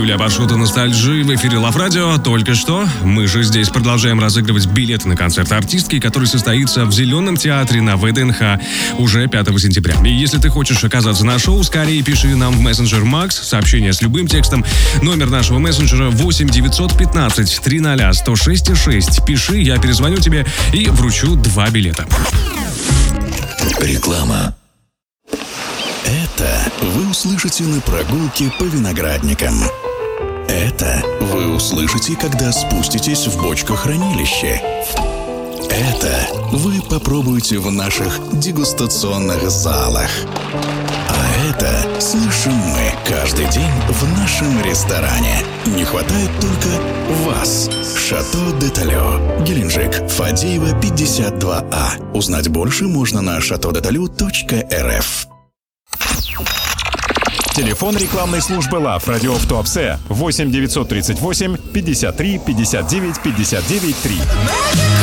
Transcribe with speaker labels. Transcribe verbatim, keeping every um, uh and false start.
Speaker 1: Юлия Паршута, Ностальжи в эфире Лав Радио. Только что мы же здесь продолжаем разыгрывать билеты на концерт артистки, который состоится в Зеленом театре на ВДНХ уже пятого сентября. И если ты хочешь оказаться на шоу, скорее пиши нам в мессенджер Макс сообщение с любым текстом. Номер нашего мессенджера восемь девятьсот пятнадцать триста сто шесть шесть. Пиши, я перезвоню тебе и вручу два билета.
Speaker 2: Реклама. Это вы услышите на прогулке по виноградникам. Это вы услышите, когда спуститесь в бочкохранилище. Это вы попробуете в наших дегустационных залах. А это слышим мы каждый день в нашем ресторане. Не хватает только вас. Шато де Талё, Геленджик, Фадеева, пятьдесят два А. Узнать больше можно на шато де талё точка эр эф.
Speaker 3: Телефон рекламной службы Лав Радио в Туапсе восемь девятьсот тридцать восемь пятьдесят три пятьдесят девять пятьдесят девять три.